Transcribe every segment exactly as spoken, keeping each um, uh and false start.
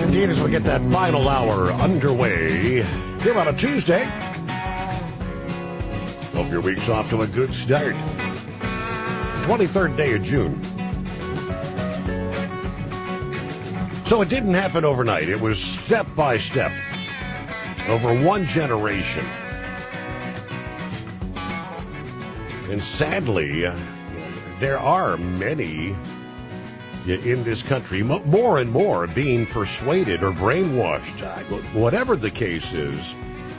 indeed, as we get that final hour underway here on a Tuesday. Hope your week's off to a good start. twenty-third day of June. So it didn't happen overnight. It was step by step over one generation. And sadly, uh, there are many in this country, more and more, being persuaded or brainwashed, whatever the case is,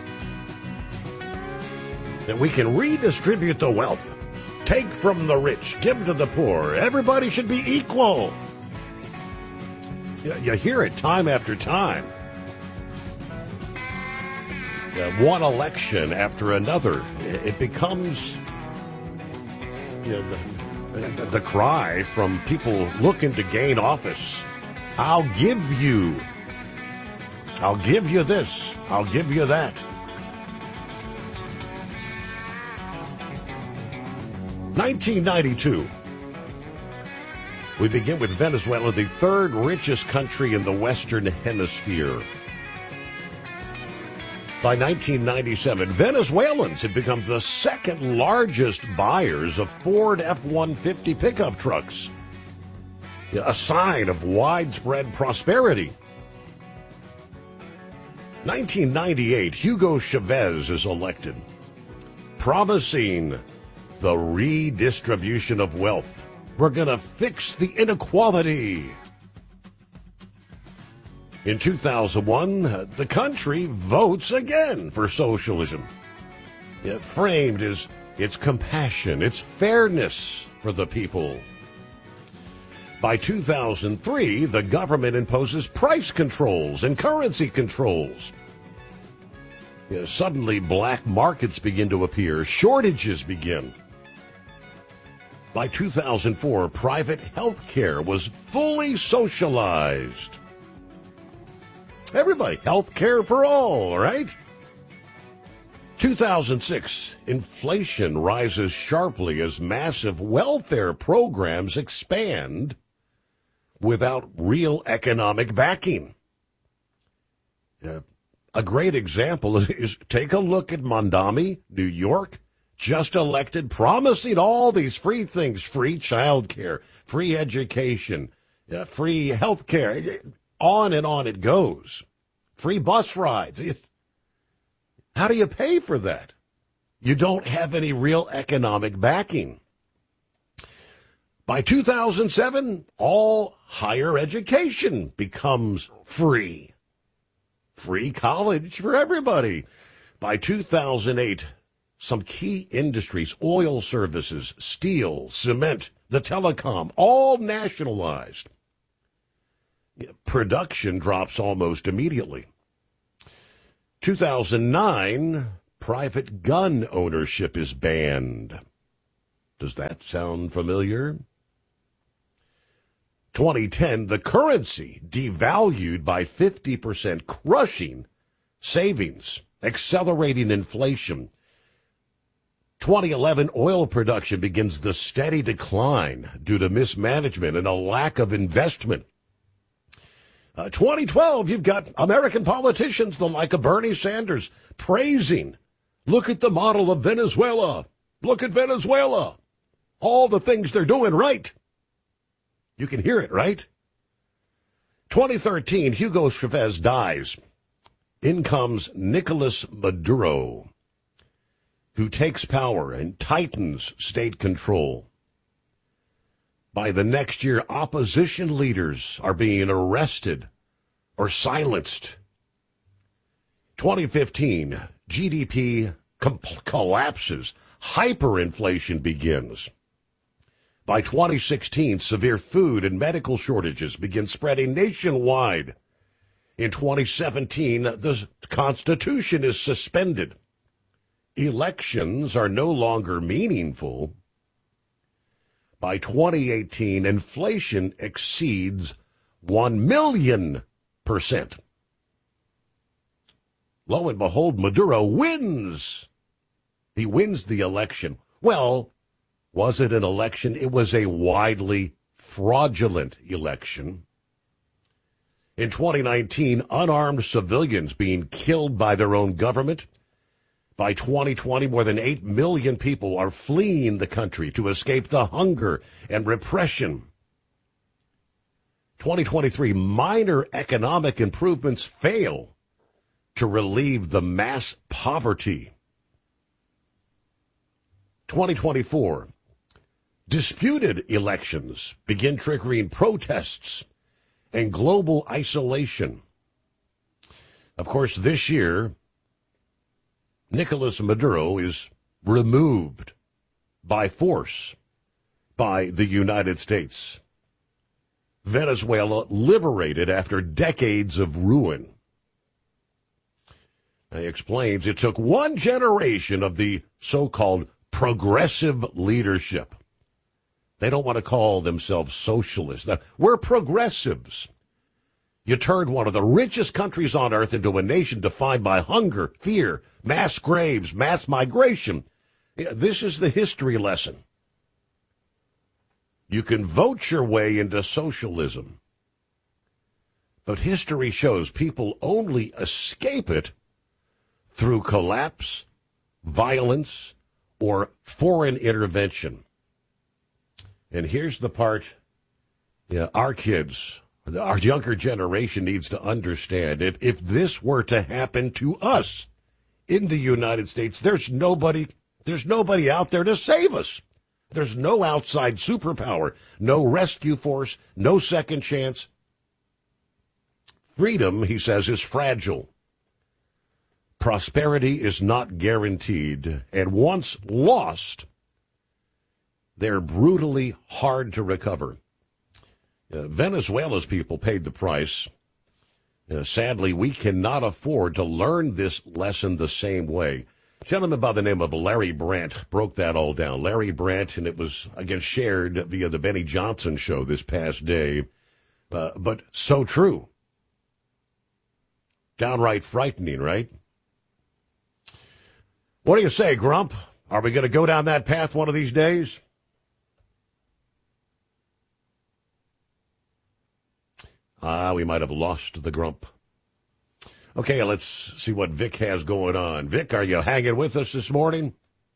that we can redistribute the wealth, take from the rich, give to the poor. Everybody should be equal. You hear it time after time. One election after another, it becomes, you know, the, the cry from people looking to gain office. I'll give you. I'll give you this. I'll give you that. nineteen ninety-two. We begin with Venezuela, the third richest country in the Western Hemisphere. By nineteen ninety-seven, Venezuelans had become the second largest buyers of Ford F one fifty pickup trucks, a sign of widespread prosperity. nineteen ninety-eight, Hugo Chavez is elected, promising the redistribution of wealth. We're going to fix the inequality. In two thousand one, the country votes again for socialism. It framed as its compassion, its fairness for the people. By two thousand three, the government imposes price controls and currency controls. Yeah, suddenly, black markets begin to appear. Shortages begin. By two thousand four, private health care was fully socialized. Everybody, health care for all, right? two thousand six, inflation rises sharply as massive welfare programs expand without real economic backing. Uh, a great example is, is take a look at Mondami, New York, just elected, promising all these free things, free child care, free education, uh, free health care. On and on it goes. Free bus rides. How do you pay for that? You don't have any real economic backing. By two thousand seven, all higher education becomes free. Free college for everybody. By two thousand eight, some key industries, oil services, steel, cement, the telecom, all nationalized. Production drops almost immediately. two thousand nine, private gun ownership is banned. Does that sound familiar? twenty ten, the currency devalued by fifty percent, crushing savings, accelerating inflation. twenty eleven, oil production begins the steady decline due to mismanagement and a lack of investment. Uh, twenty twelve, you've got American politicians, the like of Bernie Sanders, praising, look at the model of Venezuela. Look at Venezuela. All the things they're doing right. You can hear it, right? twenty thirteen, Hugo Chavez dies. In comes Nicolas Maduro, who takes power and tightens state control. By the next year, opposition leaders are being arrested or silenced. twenty fifteen, G D P com- collapses. Hyperinflation begins. By twenty sixteen, severe food and medical shortages begin spreading nationwide. In twenty seventeen, the Constitution is suspended. Elections are no longer meaningful. By twenty eighteen, inflation exceeds one million percent. Lo and behold, Maduro wins. He wins the election. Well, was it an election? It was a widely fraudulent election. In twenty nineteen, unarmed civilians being killed by their own government. By twenty twenty, more than eight million people are fleeing the country to escape the hunger and repression. twenty twenty-three, minor economic improvements fail to relieve the mass poverty. twenty twenty-four, disputed elections begin triggering protests and global isolation. Of course, this year, Nicolas Maduro is removed by force by the United States. Venezuela liberated after decades of ruin. He explains it took one generation of the so-called progressive leadership. They don't want to call themselves socialists. Now, we're progressives. You turned one of the richest countries on earth into a nation defined by hunger, fear, mass graves, mass migration. This is the history lesson. You can vote your way into socialism, but history shows people only escape it through collapse, violence, or foreign intervention. And here's the part yeah, our kids, our younger generation needs to understand. If, if this were to happen to us in the United States, there's nobody, there's nobody out there to save us. There's no outside superpower, no rescue force, no second chance. Freedom, he says, is fragile. Prosperity is not guaranteed, and once lost, they're brutally hard to recover. Uh, Venezuela's people paid the price. Uh, sadly, we cannot afford to learn this lesson the same way. A gentleman by the name of Larry Brandt broke that all down. Larry Brandt, and it was, again, shared via the Benny Johnson show this past day. Uh, but so true. Downright frightening, right? What do you say, Grump? Are we going to go down that path one of these days? Ah, we might have lost the Grump. Okay, let's see what Vic has going on. Vic, are you hanging with us this morning?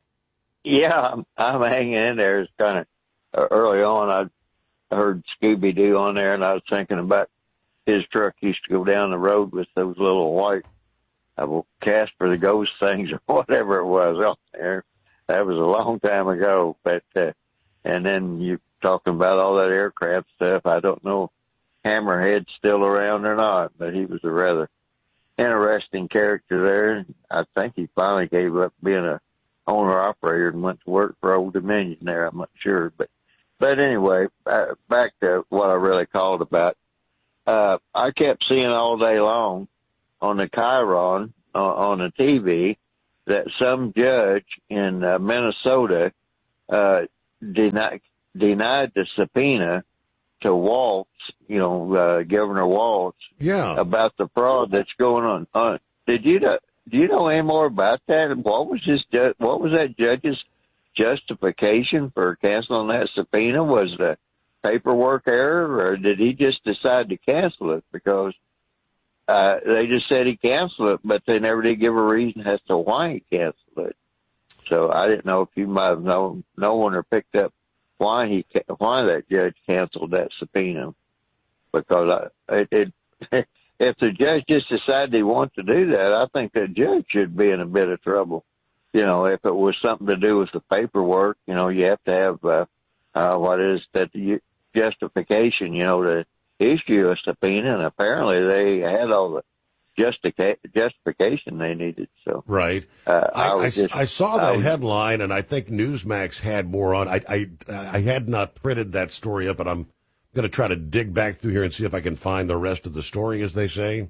Yeah, I'm, I'm hanging in there. It's kind of uh, early on. I heard Scooby-Doo on there, and I was thinking about his truck used to go down the road with those little white uh, well, Casper the Ghost things or whatever it was on there. That was a long time ago. But uh, and then you talking about all that aircraft stuff. I don't know if Hammerhead's still around or not, but he was a rather interesting character there. I think he finally gave up being a owner operator and went to work for Old Dominion there. I'm not sure, but but anyway, uh, back to what I really called about. Uh, I kept seeing all day long on the Chiron uh, on the T V that some judge in uh, Minnesota uh, denied denied the subpoena to Waltz, you know, uh, Governor Waltz, yeah, about the fraud that's going on. Uh, did you know? Do you know any more about that? And what was his? Ju- what was that judge's justification for canceling that subpoena? Was it a paperwork error, or did he just decide to cancel it because uh, they just said he canceled it, but they never did give a reason as to why he canceled it? So I didn't know if you might have known, known or picked up why he why that judge canceled that subpoena, because I, it, it if the judge just decided he wanted to do that, I think the judge should be in a bit of trouble. You know, if it was something to do with the paperwork, you know, you have to have uh, uh, what is that the justification, you know, to issue a subpoena, and apparently they had all the justica- justification they needed. So right, uh, I, I, I, just, I saw the I was, headline, and I think Newsmax had more on. I, I I had not printed that story up, but I'm going to try to dig back through here and see if I can find the rest of the story, as they say.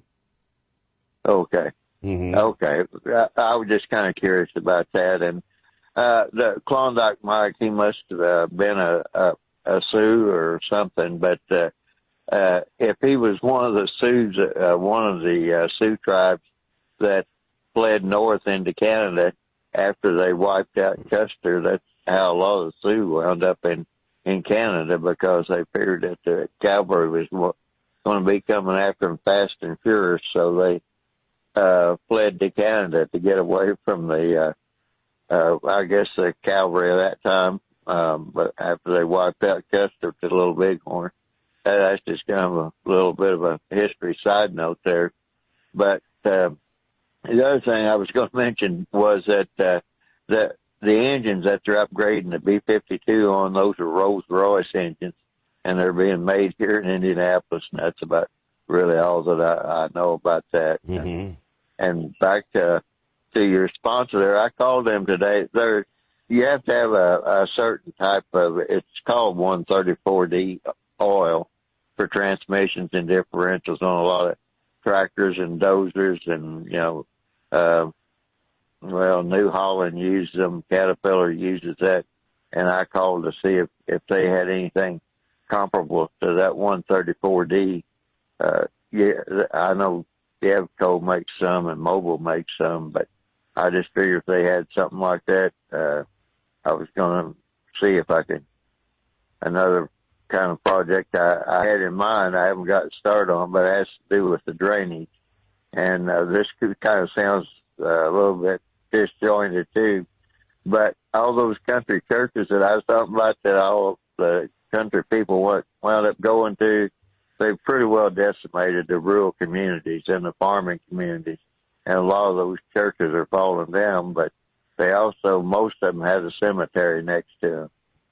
Okay, mm-hmm. okay. I, I was just kind of curious about that, and uh, the Klondike Mike, he must have uh, been a, a a Sioux or something, but uh, uh, if he was one of the Sioux, uh, one of the uh, Sioux tribes that fled north into Canada after they wiped out Custer, that's how a lot of the Sioux wound up in, in Canada, because they figured that the cavalry was going to be coming after them fast and furious. So they uh, fled to Canada to get away from the, uh, uh, I guess, the cavalry of that time. Um, but after they wiped out Custer to Little Bighorn, that, that's just kind of a little bit of a history side note there. But uh, the other thing I was going to mention was that uh, the the engines that they're upgrading the B fifty-two on, those are Rolls-Royce engines, and they're being made here in Indianapolis, and that's about really all that I, I know about that. Mm-hmm. And back to to your sponsor there, I called them today. They're you have to have a, a certain type of, it's called one thirty-four D oil for transmissions and differentials on a lot of tractors and dozers, and, you know, uh, well, New Holland uses them, Caterpillar uses that, and I called to see if, if they had anything comparable to that one thirty-four D. Uh, yeah, I know Devco makes some and Mobil makes some, but I just figured if they had something like that, uh, I was going to see if I could, another kind of project I, I had in mind. I haven't got started on, but it has to do with the drainage. And uh, this kind of sounds uh, a little bit disjointed too, but all those country churches that I was talking about that all the country people wound up going to, they've pretty well decimated the rural communities and the farming communities. And a lot of those churches are falling down, but they also, most of them have a cemetery next to them.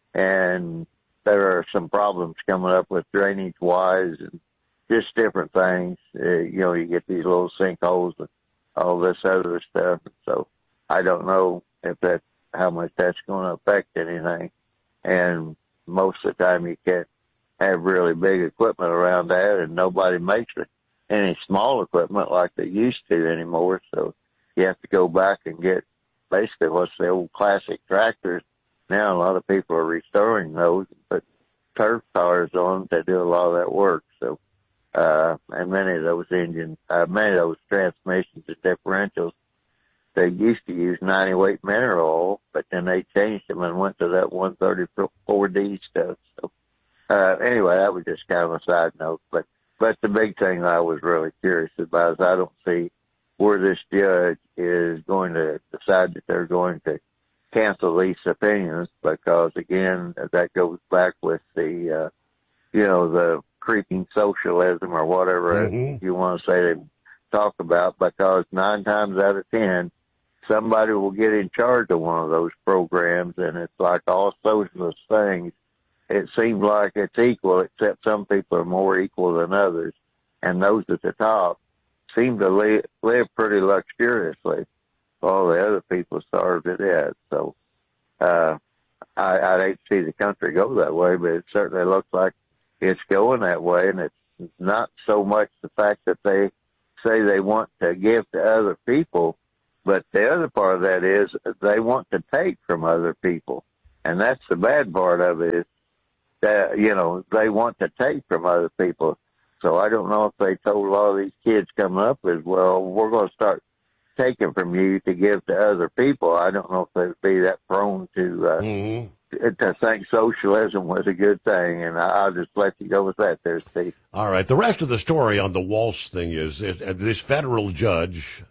And there are some problems coming up with drainage-wise and just different things. Uh, you know, you get these little sinkholes and all this other stuff. So I don't know if that, how much that's going to affect anything. And most of the time you can't have really big equipment around that, and nobody makes it, any small equipment like they used to anymore. So you have to go back and get basically what's the old classic tractors. Now a lot of people are restoring those, but turf cars on to do a lot of that work. So, uh, and many of those engines, uh, many of those transmissions and differentials, they used to use ninety weight mineral oil, but then they changed them and went to that one thirty-four D stuff. So, uh, anyway, that was just kind of a side note, but, but the big thing I was really curious about is I don't see where this judge is going to decide that they're going to cancel these opinions, because again, that goes back with the, uh, you know, the creeping socialism or whatever mm-hmm. you want to say they talk about, because nine times out of ten, somebody will get in charge of one of those programs, and it's like all socialist things. It seems like it's equal, except some people are more equal than others, and those at the top seem to live, live pretty luxuriously. All the other people starve to death. So uh, I, I'd hate to see the country go that way, but it certainly looks like it's going that way. And it's not so much the fact that they say they want to give to other people, but the other part of that is they want to take from other people. And that's the bad part of it, is that, you know, they want to take from other people. So I don't know if they told a lot of these kids coming up as well, we're going to start taking from you to give to other people. I don't know if they'd be that prone to uh, mm-hmm. to think socialism was a good thing, and I'll just let you go with that there, Steve. All right. The rest of the story on the Walsh thing is, is uh, this federal judge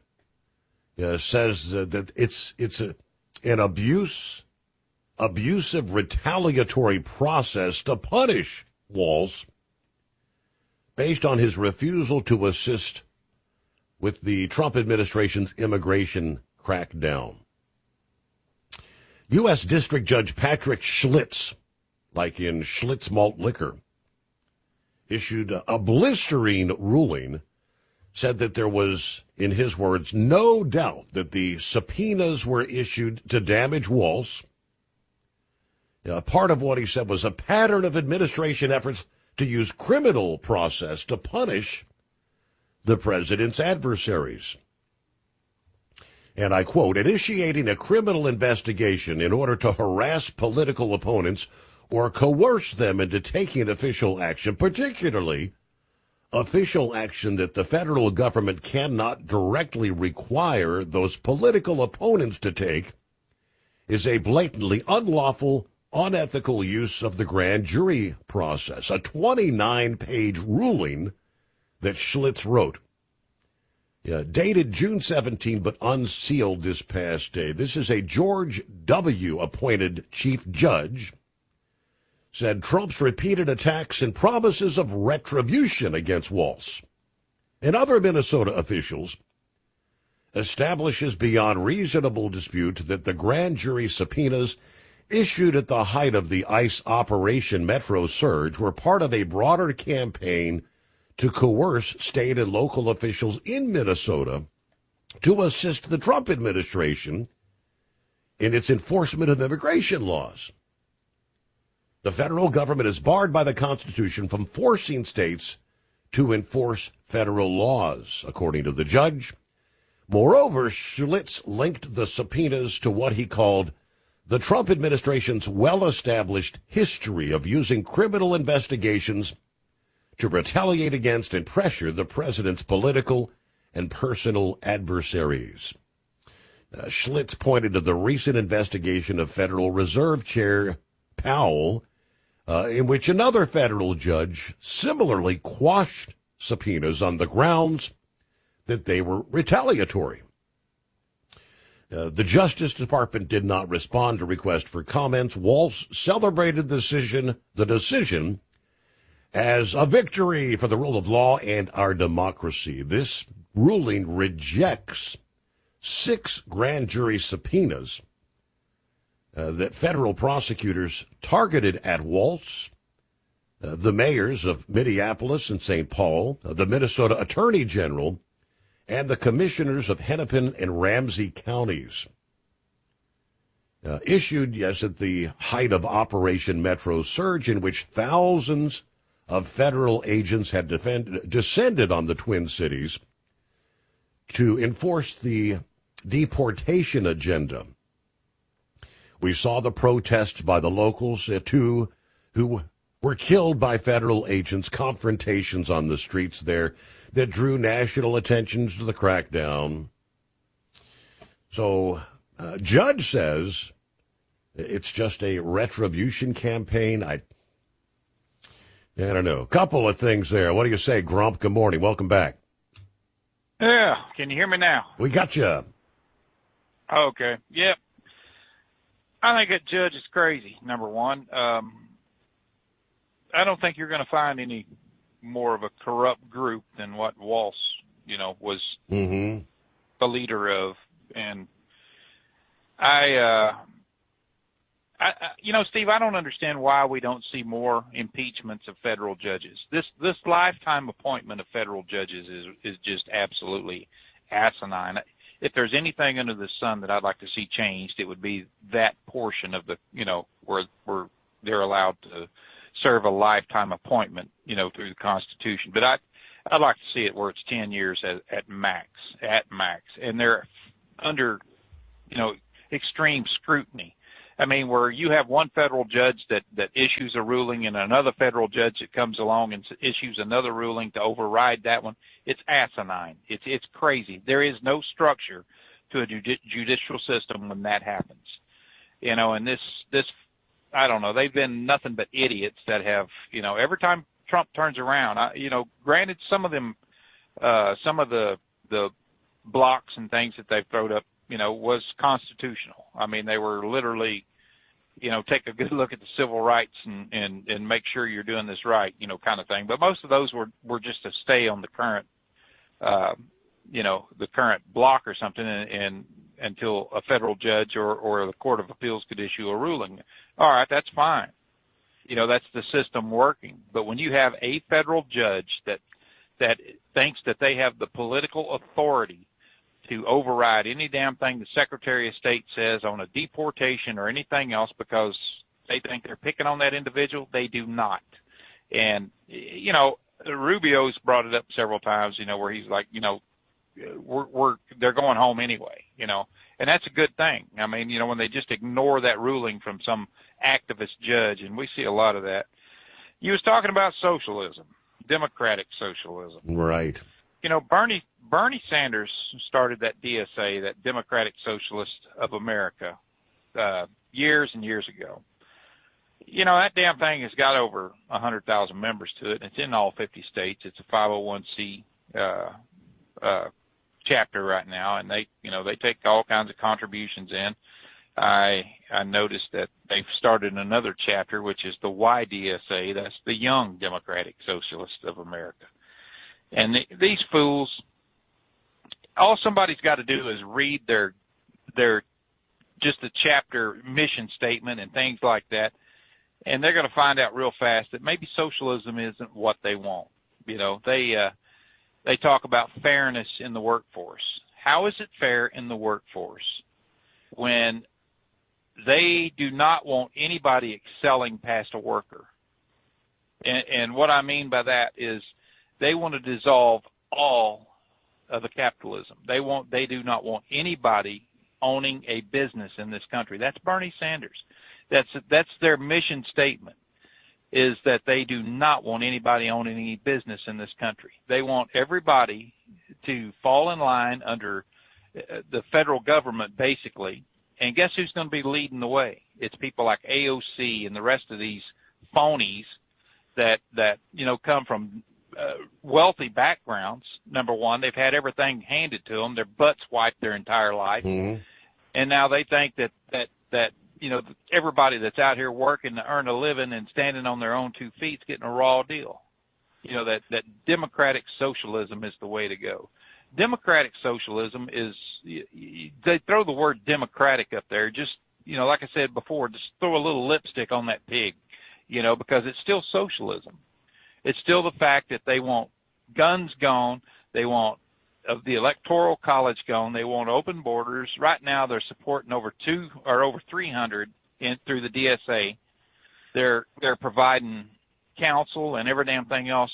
uh, says uh, that it's it's a, an abuse, abusive retaliatory process to punish Walsh based on his refusal to assist with the Trump administration's immigration crackdown. U S. District Judge Patrick Schlitz, like in Schlitz Malt Liquor, issued a blistering ruling, said that there was, in his words, no doubt that the subpoenas were issued to damage Walsh. Uh, part of what he said was a pattern of administration efforts to use criminal process to punish the president's adversaries. And I quote, initiating a criminal investigation in order to harass political opponents or coerce them into taking official action, particularly official action that the federal government cannot directly require those political opponents to take, is a blatantly unlawful, unethical use of the grand jury process. A twenty-nine page ruling that Schlitz wrote. Yeah, dated June seventeenth, but unsealed this past day. This is a George W. appointed chief judge. Said Trump's repeated attacks and promises of retribution against Walz and other Minnesota officials establishes beyond reasonable dispute that the grand jury subpoenas issued at the height of the ICE Operation Metro Surge were part of a broader campaign to coerce state and local officials in Minnesota to assist the Trump administration in its enforcement of immigration laws. The federal government is barred by the Constitution from forcing states to enforce federal laws, according to the judge. Moreover, Schlitz linked the subpoenas to what he called the Trump administration's well-established history of using criminal investigations to retaliate against and pressure the president's political and personal adversaries. Uh, Schlitz pointed to the recent investigation of Federal Reserve Chair Powell, uh, in which another federal judge similarly quashed subpoenas on the grounds that they were retaliatory. Uh, the Justice Department did not respond to request for comments. Walz celebrated the decision, the decision as a victory for the rule of law and our democracy. This ruling rejects six grand jury subpoenas uh, that federal prosecutors targeted at Walz, uh, the mayors of Minneapolis and Saint Paul, uh, the Minnesota Attorney General, and the commissioners of Hennepin and Ramsey counties. Uh, issued, yes, at the height of Operation Metro Surge, in which thousands of federal agents had defend, descended on the Twin Cities to enforce the deportation agenda. We saw the protests by the locals, uh, too, who were killed by federal agents, confrontations on the streets there that drew national attention to the crackdown. So, uh, Judge says it's just a retribution campaign. I, I don't know. A couple of things there. What do you say, Grump? Good morning. Welcome back. Yeah. Can you hear me now? We got you. Okay. Yep. I think that judge is crazy, number one. Um, I don't think you're going to find any more of a corrupt group than what Walz, you know, was mm-hmm. the leader of. And I, uh, I, I, you know, Steve, I don't understand why we don't see more impeachments of federal judges. This, this lifetime appointment of federal judges is, is just absolutely asinine. If there's anything under the sun that I'd like to see changed, it would be that portion of the, you know, where, where they're allowed to serve a lifetime appointment, you know, through the Constitution. But I, I'd like to see it where it's ten years at, at max, at max. And they're under, you know, extreme scrutiny. I mean, where you have one federal judge that, that issues a ruling and another federal judge that comes along and issues another ruling to override that one. It's asinine. It's, it's crazy. There is no structure to a judi- judicial system when that happens. You know, and this, this, I don't know, they've been nothing but idiots that have, you know, every time Trump turns around, I, you know, granted some of them, uh, some of the, the blocks and things that they've thrown up, you know, was constitutional. I mean, they were literally, you know, take a good look at the civil rights and, and, and make sure you're doing this right, you know, kind of thing. But most of those were, were just to stay on the current, uh, you know, the current block or something and, and until a federal judge or, or the Court of Appeals could issue a ruling. All right, that's fine. You know, that's the system working. But when you have a federal judge that, that thinks that they have the political authority to override any damn thing the Secretary of State says on a deportation or anything else because they think they're picking on that individual, they do not. And, you know, Rubio's brought it up several times, you know, where he's like, you know, we're, we're, they're going home anyway, you know, and that's a good thing. I mean, you know, when they just ignore that ruling from some activist judge, and we see a lot of that. You was talking about socialism, democratic socialism. Right. You know, Bernie, Bernie Sanders started that D S A, that Democratic Socialist of America, uh, years and years ago. you know, that damn thing has got over one hundred thousand members to it. It's in all fifty states. It's a five oh one c uh, uh, chapter right now, and they, you know, they take all kinds of contributions in. I I noticed that they've started another chapter, which is the Y D S A. That's the Young Democratic Socialists of America. And the, these fools, all somebody's got to do is read their their just a chapter mission statement and things like that, and they're going to find out real fast that maybe socialism isn't what they want. You know, they uh, they talk about fairness in the workforce. How is it fair in the workforce when they do not want anybody excelling past a worker? And, and what I mean by that is they want to dissolve all of the capitalism. They want, they do not want anybody owning a business in this country. That's Bernie Sanders. That's, that's their mission statement, is that they do not want anybody owning any business in this country. They want everybody to fall in line under the federal government, basically. And guess who's going to be leading the way? It's people like A O C and the rest of these phonies that, that, you know, come from uh, wealthy backgrounds. Number one, they've had everything handed to them. Their butts wiped their entire life. Mm-hmm. And now they think that, that, that, you know, everybody that's out here working to earn a living and standing on their own two feet is getting a raw deal. You know, that, that democratic socialism is the way to go. Democratic socialism is, they throw the word democratic up there. Just, you know, like I said before, just throw a little lipstick on that pig, you know, because it's still socialism. It's still the fact that they want guns gone. They want of the electoral college gone. They want open borders. Right now they're supporting over two or over three hundred in, through the D S A. They're, they're providing counsel and every damn thing else,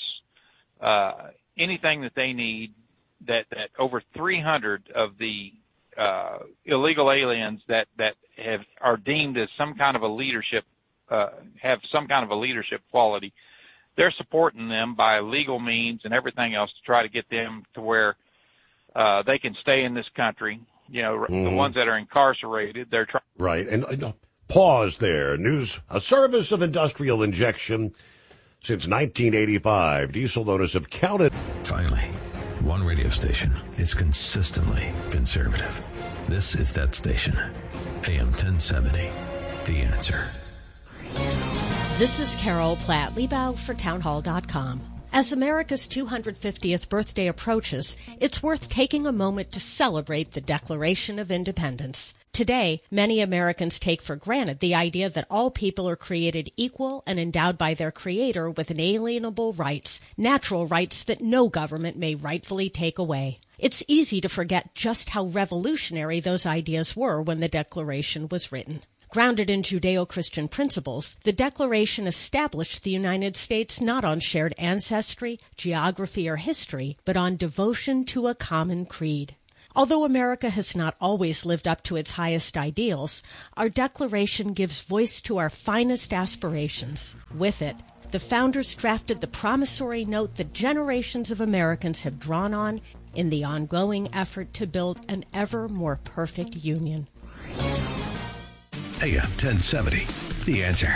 uh, anything that they need. That, that over three hundred of the uh, illegal aliens that, that have are deemed as some kind of a leadership, uh, have some kind of a leadership quality, they're supporting them by legal means and everything else to try to get them to where uh, they can stay in this country. You know, mm-hmm. The ones that are incarcerated, they're trying. Right, and uh, pause there. News: a service of industrial injection since nineteen eighty-five. Diesel owners have counted. Finally. One radio station is consistently conservative. This is that station. A M ten seventy, The Answer. This is Carol Platt Liebau for townhall dot com. As America's two hundred fiftieth birthday approaches, it's worth taking a moment to celebrate the Declaration of Independence. Today, many Americans take for granted the idea that all people are created equal and endowed by their Creator with inalienable rights, natural rights that no government may rightfully take away. It's easy to forget just how revolutionary those ideas were when the Declaration was written. Grounded in Judeo-Christian principles, the Declaration established the United States not on shared ancestry, geography, or history, but on devotion to a common creed. Although America has not always lived up to its highest ideals, our Declaration gives voice to our finest aspirations. With it, the founders drafted the promissory note that generations of Americans have drawn on in the ongoing effort to build an ever more perfect union. A M ten seventy, The Answer.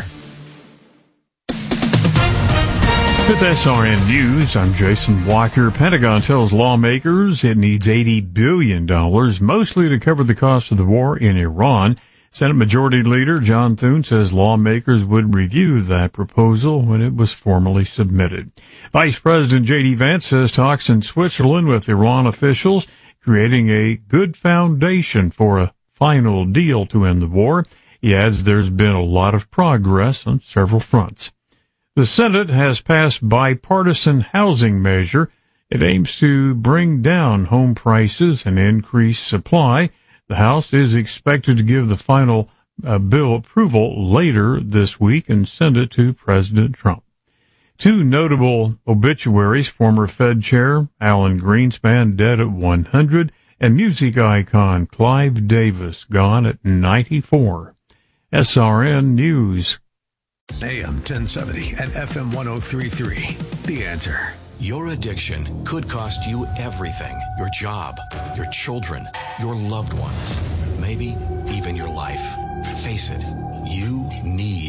With S R N News, I'm Jason Walker. Pentagon tells lawmakers it needs eighty billion dollars, mostly to cover the cost of the war in Iran. Senate Majority Leader John Thune says lawmakers would review that proposal when it was formally submitted. Vice President J D Vance says talks in Switzerland with Iran officials creating a good foundation for a final deal to end the war. He adds there's been a lot of progress on several fronts. The Senate has passed bipartisan housing measure. It aims to bring down home prices and increase supply. The House is expected to give the final uh, bill approval later this week and send it to President Trump. Two notable obituaries: former Fed Chair Alan Greenspan, dead at one hundred, and music icon Clive Davis, gone at ninety-four. S R N News. A M ten seventy and F M one oh three point three. The Answer. Your addiction could cost you everything. Your job, your children, your loved ones, maybe even your life. Face it, you need help.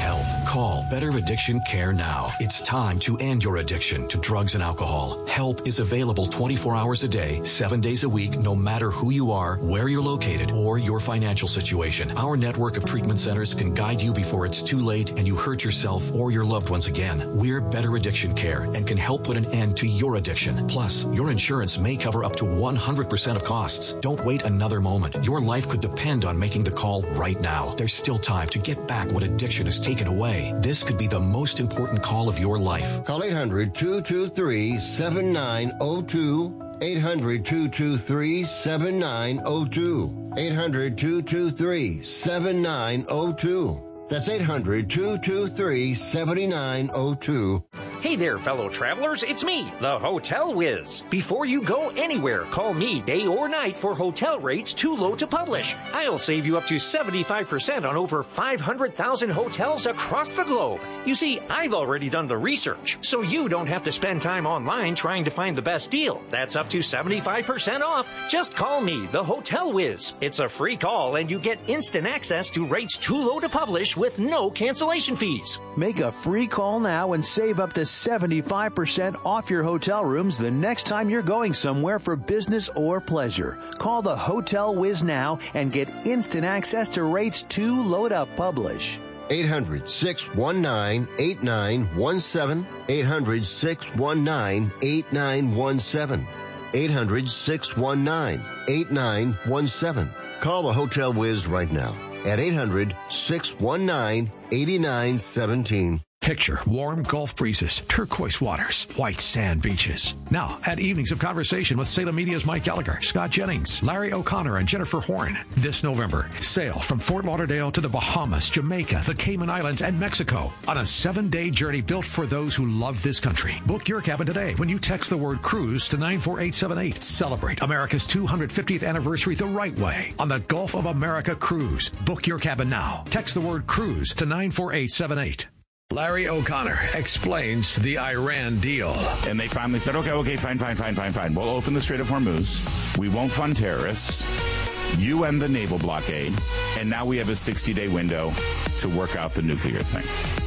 help. Call Better Addiction Care now. It's time to end your addiction to drugs and alcohol. Help is available twenty-four hours a day, seven days a week, no matter who you are, where you're located, or your financial situation. Our network of treatment centers can guide you before it's too late and you hurt yourself or your loved ones again. We're Better Addiction Care and can help put an end to your addiction. Plus, your insurance may cover up to one hundred percent of costs. Don't wait another moment. Your life could depend on making the call right now. There's still time to get back what addiction has taken away. This could be the most important call of your life. Call eight hundred, two two three, seven nine zero two. eight hundred, two two three, seven nine zero two. eight hundred, two two three, seven nine zero two. That's eight hundred, two two three, seven nine zero two. Hey there, fellow travelers. It's me, the Hotel Whiz. Before you go anywhere, call me day or night for hotel rates too low to publish. I'll save you up to seventy-five percent on over five hundred thousand hotels across the globe. You see, I've already done the research, so you don't have to spend time online trying to find the best deal. That's up to seventy-five percent off. Just call me, the Hotel Whiz. It's a free call, and you get instant access to rates too low to publish with no cancellation fees. Make a free call now and save up to seventy-five percent off your hotel rooms the next time you're going somewhere for business or pleasure. Call the Hotel Whiz now and get instant access to rates too low to publish. eight hundred, six one nine, eight nine one seven. eight hundred, six one nine, eight nine one seven. eight hundred, six one nine, eight nine one seven. Call the Hotel Whiz right now at eight hundred, six one nine, eight nine one seven. Picture warm Gulf breezes, turquoise waters, white sand beaches. Now, at Evenings of Conversation with Salem Media's Mike Gallagher, Scott Jennings, Larry O'Connor, and Jennifer Horn. This November, sail from Fort Lauderdale to the Bahamas, Jamaica, the Cayman Islands, and Mexico on a seven-day journey built for those who love this country. Book your cabin today when you text the word cruise to nine four eight seven eight. Celebrate America's two hundred fiftieth anniversary the right way on the Gulf of America Cruise. Book your cabin now. Text the word cruise to nine four eight seven eight. Larry O'Connor explains the Iran deal. And they finally said, okay, okay, fine, fine, fine, fine, fine. We'll open the Strait of Hormuz. We won't fund terrorists. You end the naval blockade. And now we have a sixty-day window to work out the nuclear thing.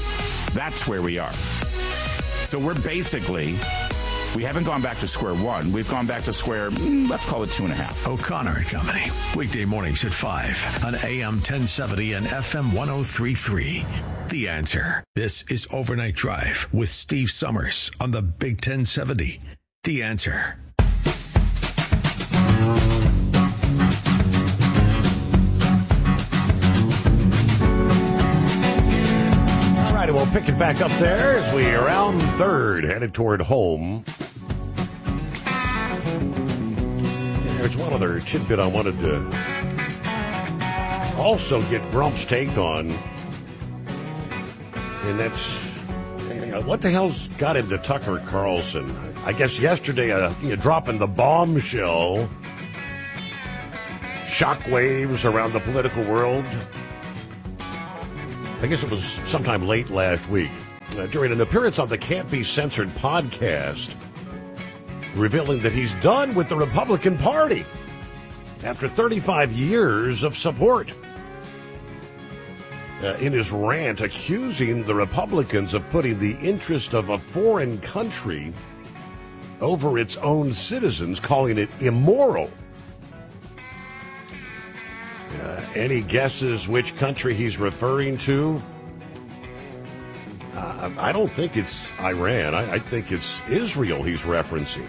That's where we are. So we're basically... We haven't gone back to square one. We've gone back to square, let's call it two and a half. O'Connor and Company. Weekday mornings at five on A M ten seventy and F M ten thirty-three. The Answer. This is Overnight Drive with Steve Summers on the Big ten seventy. The Answer. All right, we'll pick it back up there as we round third, headed toward home. There's one other tidbit I wanted to also get Grump's take on, and that's, you know, what the hell's got into Tucker Carlson? I guess yesterday, uh, you know, dropping the bombshell, shockwaves around the political world. I guess it was sometime late last week, uh, during an appearance on the Can't Be Censored podcast, revealing that he's done with the Republican Party after thirty-five years of support. Uh, in his rant, accusing the Republicans of putting the interest of a foreign country over its own citizens, calling it immoral. Uh, any guesses which country he's referring to? Uh, I don't think it's Iran. I, I think it's Israel he's referencing.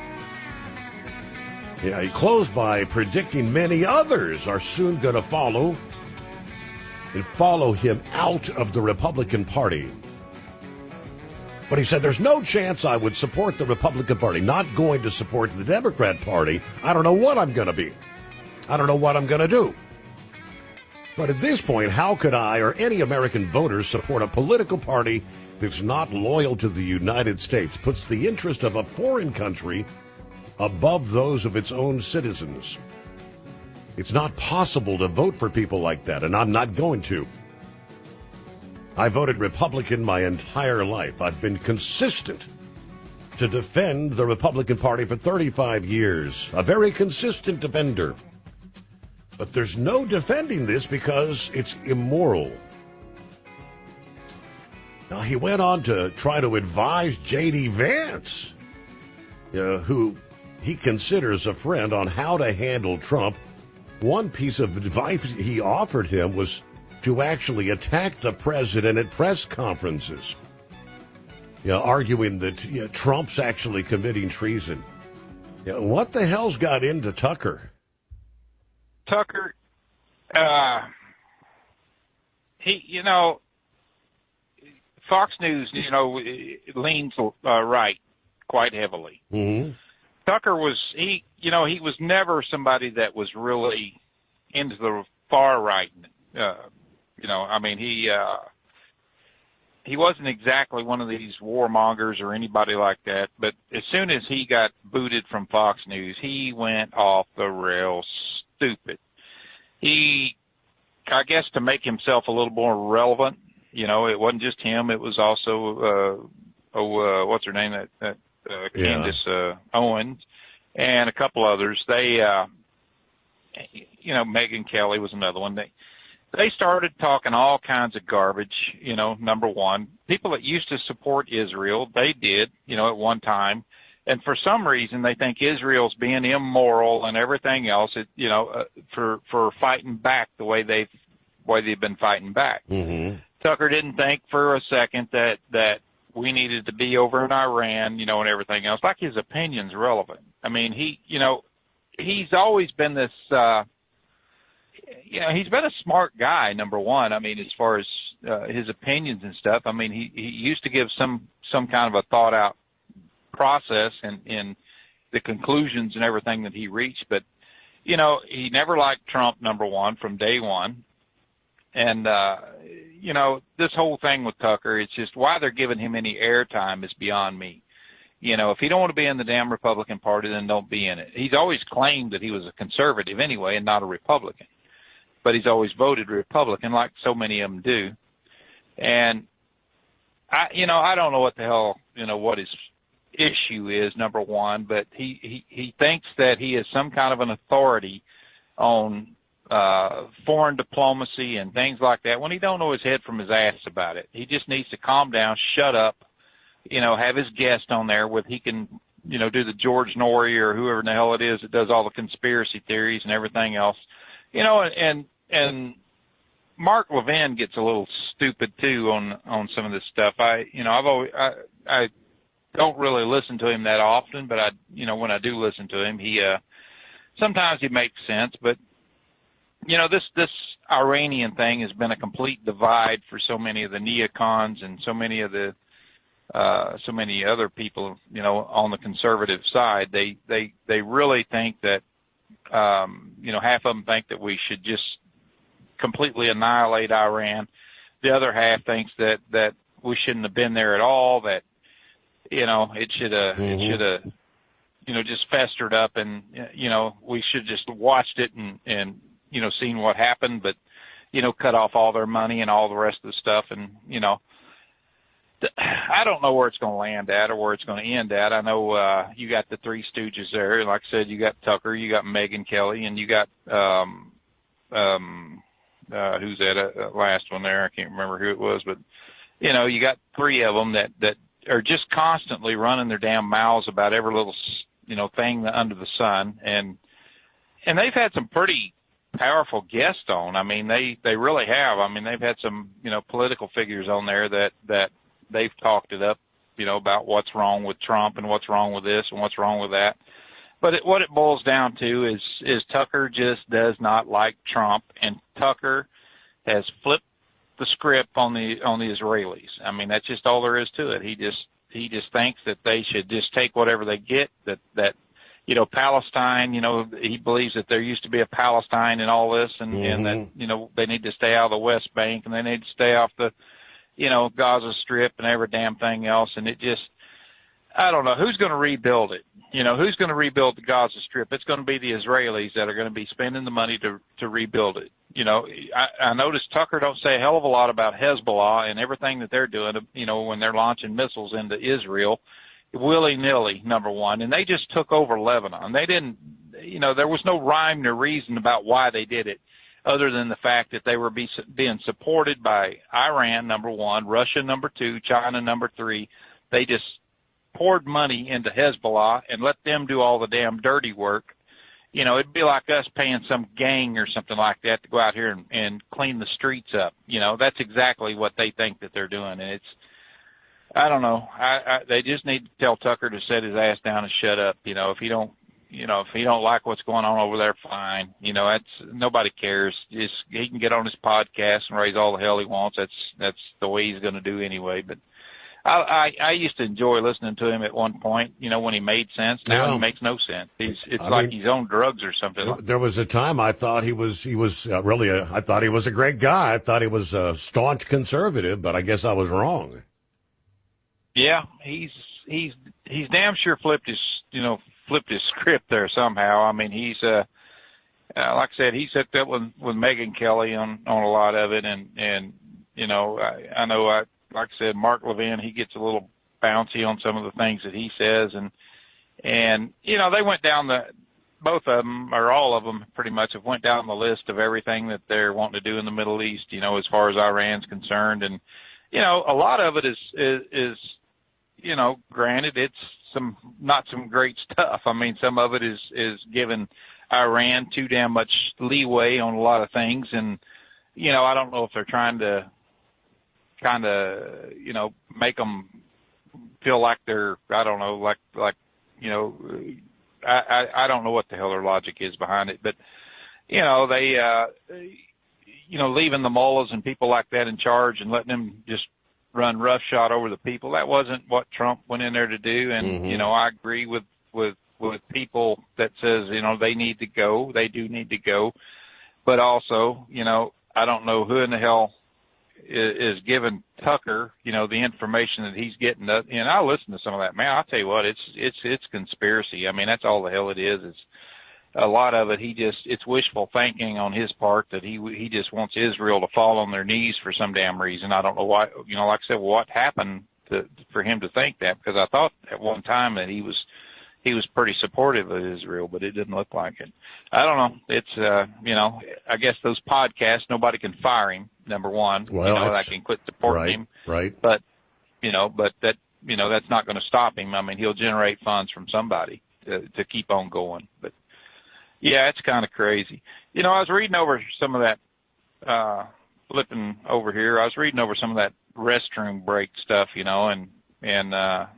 Yeah, he closed by predicting many others are soon going to follow and follow him out of the Republican Party. But he said, there's no chance I would support the Republican Party. Not going to support the Democrat Party. I don't know what I'm going to be. I don't know what I'm going to do. But at this point, how could I or any American voters support a political party that's not loyal to the United States, puts the interest of a foreign country above those of its own citizens? It's not possible to vote for people like that, and I'm not going to. I voted Republican my entire life. I've been consistent to defend the Republican Party for thirty-five years, a very consistent defender. But there's no defending this because it's immoral. Now, he went on to try to advise J D. Vance, uh, who he considers a friend, on how to handle Trump. One piece of advice he offered him was to actually attack the president at press conferences, you know, arguing that you know, Trump's actually committing treason. You know, what the hell's got into Tucker? Tucker, uh, he, you know, Fox News, you know, leans uh, right quite heavily. Mm-hmm. Tucker was, he, you know, he was never somebody that was really into the far right. Uh, you know, I mean, he, uh, he wasn't exactly one of these warmongers or anybody like that, but as soon as he got booted from Fox News, he went off the rails stupid. He, I guess to make himself a little more relevant, you know, it wasn't just him, it was also, uh, oh, uh, what's her name, that, that uh, yeah. Candace uh, Owens, and a couple others. They, uh, you know, Megyn Kelly was another one. They, they started talking all kinds of garbage, you know, number one. People that used to support Israel, they did, you know, at one time. And for some reason, they think Israel's being immoral and everything else, it, you know, uh, for, for fighting back the way they've, way they've been fighting back. Mm-hmm. Tucker didn't think for a second that, that we needed to be over in Iran, you know, and everything else. Like his opinion's relevant. I mean, he, you know, he's always been this, uh, you know, he's been a smart guy, number one. I mean, as far as, uh, his opinions and stuff, I mean, he, he used to give some, some kind of a thought out process in, in the conclusions and everything that he reached. But, you know, he never liked Trump, number one, from day one. And, uh, you know, this whole thing with Tucker, it's just why they're giving him any airtime is beyond me. You know, if you don't want to be in the damn Republican Party, then don't be in it. He's always claimed that he was a conservative anyway and not a Republican. But he's always voted Republican like so many of them do. And, I, you know, I don't know what the hell, you know, what his issue is, number one, but he, he, he thinks that he is some kind of an authority on uh, foreign diplomacy and things like that when he don't know his head from his ass about it. He just needs to calm down, shut up, you know, have his guest on there with he can, you know, do the George Norrie or whoever in the hell it is that does all the conspiracy theories and everything else, you know, and, and Mark Levin gets a little stupid too on, on some of this stuff. I, you know, I've always, I, I don't really listen to him that often, but I, you know, when I do listen to him, he, uh, sometimes he makes sense, but, you know, this, this Iranian thing has been a complete divide for so many of the neocons and so many of the, uh, so many other people, you know, on the conservative side. They, they, they really think that, um, you know, half of them think that we should just completely annihilate Iran. The other half thinks that, that we shouldn't have been there at all, that, you know, it should have, mm-hmm. it should have, you know, just festered up and, you know, we should just watched it and, and, you know, seen what happened, but, you know, cut off all their money and all the rest of the stuff. And, you know, I don't know where it's going to land at or where it's going to end at. I know, uh, you got the Three Stooges there. Like I said, you got Tucker, you got Megyn Kelly, and you got, um, um, uh, who's that uh, last one there? I can't remember who it was, but, you know, you got three of them that, that are just constantly running their damn mouths about every little, you know, thing under the sun. And, and they've had some pretty powerful guests on. I mean, they, they really have. I mean, they've had some, you know, political figures on there that, that they've talked it up, you know, about what's wrong with Trump and what's wrong with this and what's wrong with that. But it, what it boils down to is, is Tucker just does not like Trump, and Tucker has flipped the script on the, on the Israelis. I mean, that's just all there is to it. He just, he just thinks that they should just take whatever they get, that, that, you know, Palestine, you know, he believes that there used to be a Palestine and all this, and, mm-hmm. and that, you know, they need to stay out of the West Bank and they need to stay off the, you know, Gaza Strip and every damn thing else. And it just, I don't know, who's going to rebuild it? You know, who's going to rebuild the Gaza Strip? It's going to be the Israelis that are going to be spending the money to, to rebuild it. You know, I, I noticed Tucker don't say a hell of a lot about Hezbollah and everything that they're doing, you know, when they're launching missiles into Israel, willy-nilly, number one. And they just took over Lebanon. They didn't, you know, there was no rhyme nor reason about why they did it. other than the fact that they were be, being supported by Iran, number one, Russia, number two, China, number three. They just poured money into Hezbollah and let them do all the damn dirty work. You know, it'd be like us paying some gang or something like that to go out here and, and clean the streets up. You know, that's exactly what they think that they're doing. And it's, I don't know. I, I, they just need to tell Tucker to set his ass down and shut up. You know, if he don't, you know, if he don't like what's going on over there, fine. You know, that's, nobody cares. Just, he can get on his podcast and raise all the hell he wants. That's, that's the way he's going to do anyway. But I, I, I used to enjoy listening to him at one point, you know, when he made sense. Now yeah. he makes no sense. He's, it's I like mean, he's on drugs or something. There was a time I thought he was, he was uh, really a, I thought he was a great guy. I thought he was a staunch conservative, but I guess I was wrong. Yeah, he's, he's, he's damn sure flipped his, you know, flipped his script there somehow. I mean, he's, uh, uh like I said, he's hooked up with, with Megyn Kelly on, on a lot of it. And, and, you know, I, I know I, like I said, Mark Levin, he gets a little bouncy on some of the things that he says. And, and, you know, they went down the, both of them or all of them pretty much have went down the list of everything that they're wanting to do in the Middle East, you know, as far as Iran's concerned. And, you know, a lot of it is, is, is, you know, granted, it's some, not some great stuff. I mean, some of it is, is giving Iran too damn much leeway on a lot of things. And, you know, I don't know if they're trying to kind of, you know, make them feel like they're, I don't know, like, like, you know, I, I, I don't know what the hell their logic is behind it, but, you know, they, uh, you know, leaving the mullahs and people like that in charge and letting them just run roughshod over the people. That wasn't what Trump went in there to do. And, mm-hmm. you know, I agree with, with, with people that says, you know, they need to go. They do need to go. But also, you know, I don't know who in the hell is, is giving Tucker, you know, the information that he's getting. And I listen to some of that, man. I'll tell you what, it's, it's, it's conspiracy. I mean, that's all the hell it is. It's a lot of it. He just, it's wishful thinking on his part that he, he just wants Israel to fall on their knees for some damn reason. I don't know why, you know, like I said, what happened to, for him to think that, because I thought at one time that he was, he was pretty supportive of Israel, but it didn't look like it. I don't know. It's, uh, you know, I guess those podcasts, nobody can fire him, number one. Well, you know, I can quit supporting right, him. Right. But, you know, but that, you know, that's not going to stop him. I mean, he'll generate funds from somebody to, to keep on going. But, yeah, it's kind of crazy. You know, I was reading over some of that, uh, flipping over here. I was reading over some of that restroom break stuff, you know, and, and, uh,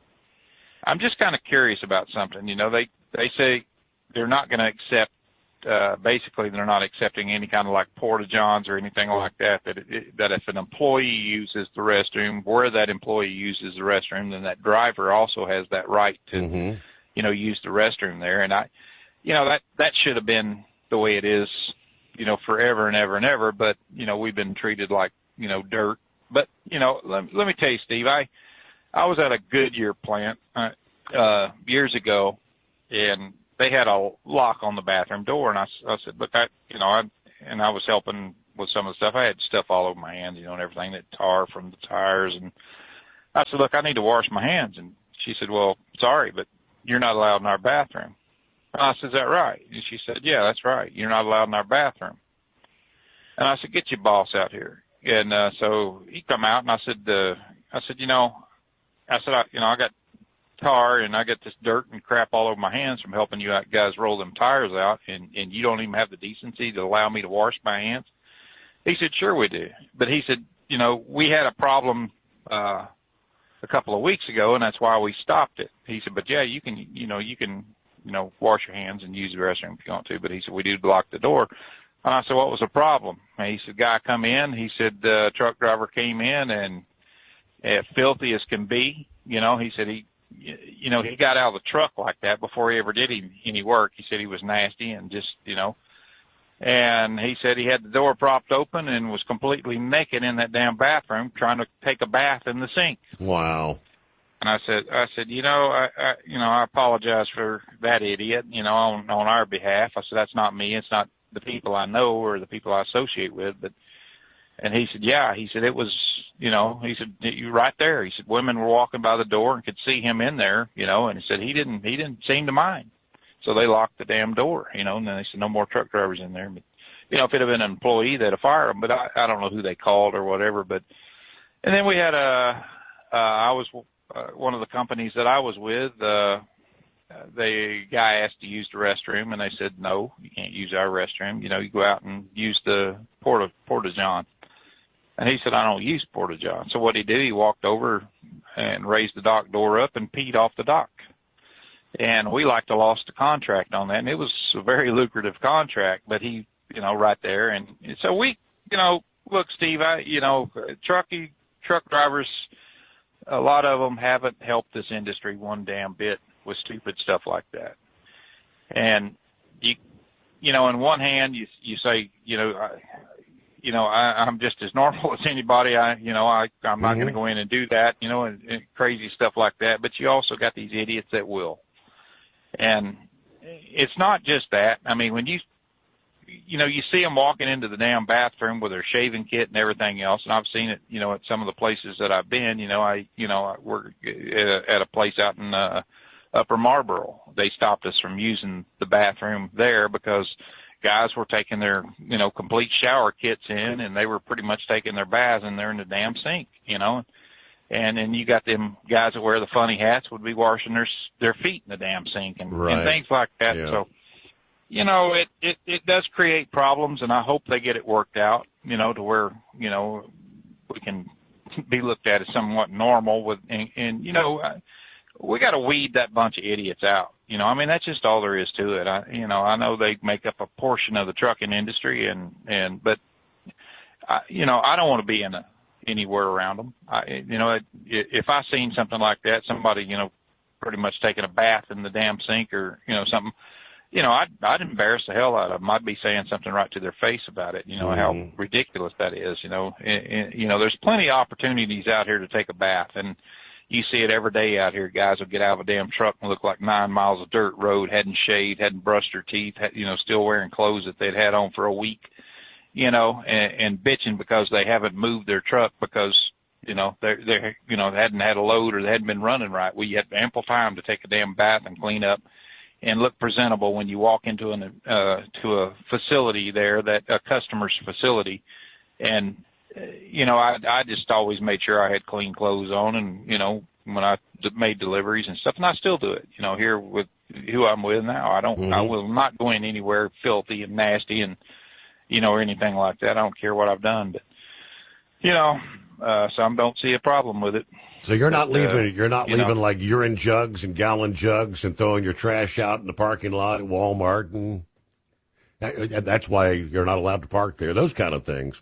I'm just kind of curious about something. You know, they, they say they're not going to accept, uh, basically they're not accepting any kind of like porta-johns or anything like that, that, it, that if an employee uses the restroom, where that employee uses the restroom, then that driver also has that right to, mm-hmm. you know, use the restroom there. And I, you know, that, that should have been the way it is, you know, forever and ever and ever. But, you know, we've been treated like, you know, dirt. But, you know, let, let me tell you, Steve, I, I was at a Goodyear plant, uh, uh, years ago, and they had a lock on the bathroom door. And I, I said, look, I, you know, I, and I was helping with some of the stuff. I had stuff all over my hands, you know, and everything that tar from the tires. And I said, look, I need to wash my hands. And she said, well, sorry, but you're not allowed in our bathroom. And I said, is that right? And she said, yeah, that's right. You're not allowed in our bathroom. And I said, get your boss out here. And, uh, so he come out and I said, uh, I said, you know, I said, I, you know, I got tar and I got this dirt and crap all over my hands from helping you guys roll them tires out. And, and you don't even have the decency to allow me to wash my hands. He said, sure we do. But he said, you know, we had a problem, uh, a couple of weeks ago and that's why we stopped it. He said, but yeah, you can, you know, you can, you know, wash your hands and use the restroom if you want to. But he said, we do lock the door. And I said, what was the problem? And he said, guy come in. He said, the uh, truck driver came in and uh, filthy as can be. You know, he said he, you know, he got out of the truck like that before he ever did any work. He said he was nasty and just, you know, and he said he had the door propped open and was completely naked in that damn bathroom trying to take a bath in the sink. Wow. And I said, I said, you know, I, I, you know, I apologize for that idiot, you know, on, on our behalf. I said, that's not me. It's not the people I know or the people I associate with. But, and he said, yeah, he said, it was, you know, he said, you right there. He said, women were walking by the door and could see him in there, you know, and he said, he didn't, he didn't seem to mind. So they locked the damn door, you know, and then they said, no more truck drivers in there. But you know, if it had been an employee, they'd have fired them. But I, I don't know who they called or whatever. But and then we had a, uh, I was uh, one of the companies that I was with. Uh, the guy asked to use the restroom, and they said, no, you can't use our restroom. You know, you go out and use the porta porta john. And he said, I don't use porta john. So what he did, he walked over and raised the dock door up and peed off the dock. And we like to lost the contract on that, and it was a very lucrative contract. But he, you know, right there, and so we, you know, look, Steve, I, you know, trucky truck drivers, a lot of them haven't helped this industry one damn bit with stupid stuff like that. And you, you know, on one hand, you you say, you know, I, you know, I, I'm just as normal as anybody. I, you know, I I'm not mm-hmm. going to go in and do that, you know, and, and crazy stuff like that. But you also got these idiots that will. And it's not just that. I mean, when you, you know, you see them walking into the damn bathroom with their shaving kit and everything else, and I've seen it, you know, at some of the places that I've been. You know, I, you know, I work at a place out in uh, Upper Marlboro. They stopped us from using the bathroom there because guys were taking their, you know, complete shower kits in, and they were pretty much taking their baths in there in the damn sink, you know. And then you got them guys that wear the funny hats would be washing their their feet in the damn sink and, right. and things like that. Yeah. So, you know, it, it, it does create problems, and I hope they get it worked out, you know, to where, you know, we can be looked at as somewhat normal with, and, and you know, we got to weed that bunch of idiots out. You know, I mean, that's just all there is to it. I, you know, I know they make up a portion of the trucking industry and, and, but, I, you know, I don't want to be in a, anywhere around them. I, you know, if I seen something like that, somebody, you know, pretty much taking a bath in the damn sink or, you know, something, you know, I'd, I'd embarrass the hell out of them. I'd be saying something right to their face about it, you know, mm. how ridiculous that is, you know. And, and, you know, there's plenty of opportunities out here to take a bath, and you see it every day out here. Guys will get out of a damn truck and look like nine miles of dirt road, hadn't shaved, hadn't brushed their teeth, had, you know, still wearing clothes that they'd had on for a week. You know, and, and bitching because they haven't moved their truck because, you know, they're, they're, you know, they hadn't had a load or they hadn't been running right. Well, you have ample time to take a damn bath and clean up and look presentable when you walk into an, uh, to a facility there, that a customer's facility. And, uh, you know, I, I just always made sure I had clean clothes on, and, you know, when I made deliveries and stuff, and I still do it, you know, here with who I'm with now. I don't, mm-hmm. I will not go in anywhere filthy and nasty and, you know, or anything like that. I don't care what I've done, but, you know, uh, some don't see a problem with it. So you're not but, leaving, uh, you're not you leaving know, like urine jugs and gallon jugs and throwing your trash out in the parking lot at Walmart, and that, that's why you're not allowed to park there. Those kind of things.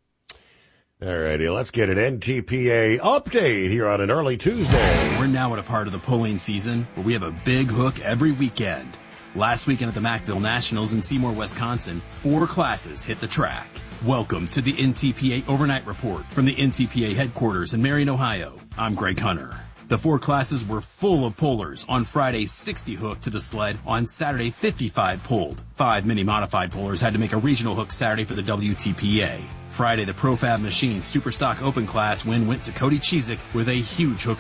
All righty, let's get an N T P A update here on an early Tuesday. We're now at a part of the pulling season where we have a big hook every weekend. Last weekend at the Mackville Nationals in Seymour, Wisconsin, four classes hit the track. Welcome to the N T P A Overnight Report from the N T P A headquarters in Marion, Ohio. I'm Greg Hunter. The four classes were full of pullers. On Friday, sixty hooked to the sled. On Saturday, fifty-five pulled. Five mini-modified pullers had to make a regional hook Saturday for the W T P A. Friday, the Profab Machine Superstock Open class win went to Cody Cheezick with a huge hook